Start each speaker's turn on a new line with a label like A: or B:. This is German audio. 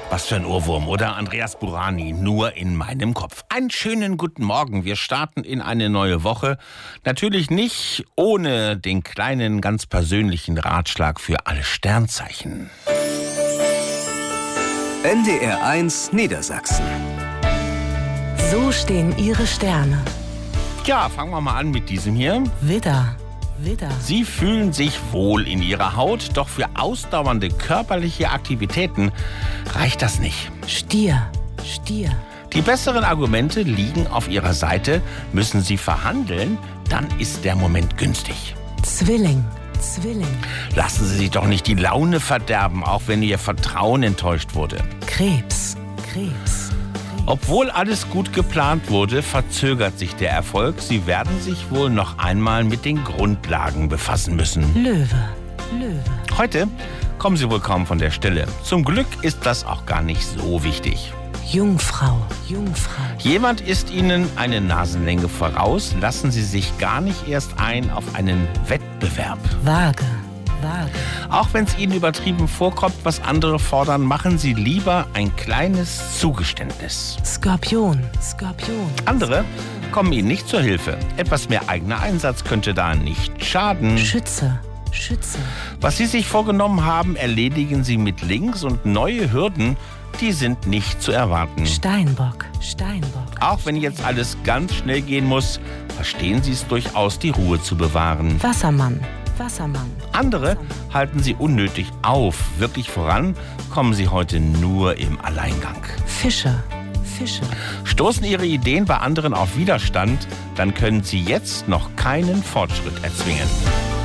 A: Was für ein Ohrwurm, oder? Andreas Burani, nur in meinem Kopf. Einen schönen guten Morgen. Wir starten in eine neue Woche. Natürlich nicht ohne den kleinen, ganz persönlichen Ratschlag für alle Sternzeichen.
B: NDR 1 Niedersachsen.
C: So stehen Ihre Sterne.
A: Ja, fangen wir mal an mit diesem hier.
C: Widder.
A: Sie fühlen sich wohl in ihrer Haut, doch für ausdauernde körperliche Aktivitäten reicht das nicht.
C: Stier.
A: Die besseren Argumente liegen auf ihrer Seite. Müssen Sie verhandeln, dann ist der Moment günstig.
C: Zwilling.
A: Lassen Sie sich doch nicht die Laune verderben, auch wenn Ihr Vertrauen enttäuscht wurde.
C: Krebs.
A: Obwohl alles gut geplant wurde, verzögert sich der Erfolg. Sie werden sich wohl noch einmal mit den Grundlagen befassen müssen.
C: Löwe.
A: Heute kommen Sie wohl kaum von der Stelle. Zum Glück ist das auch gar nicht so wichtig.
C: Jungfrau.
A: Jemand ist Ihnen eine Nasenlänge voraus. Lassen Sie sich gar nicht erst ein auf einen Wettbewerb.
C: Waage.
A: Auch wenn es Ihnen übertrieben vorkommt, was andere fordern, machen Sie lieber ein kleines Zugeständnis.
C: Skorpion.
A: Andere kommen Ihnen nicht zur Hilfe. Etwas mehr eigener Einsatz könnte da nicht schaden.
C: Schütze.
A: Was Sie sich vorgenommen haben, erledigen Sie mit links, und neue Hürden, die sind nicht zu erwarten.
C: Steinbock.
A: Auch wenn jetzt alles ganz schnell gehen muss, verstehen Sie es durchaus, die Ruhe zu bewahren.
C: Wassermann.
A: Andere halten Sie unnötig auf. Wirklich voran kommen Sie heute nur im Alleingang.
C: Fische.
A: Stoßen Ihre Ideen bei anderen auf Widerstand, dann können Sie jetzt noch keinen Fortschritt erzwingen.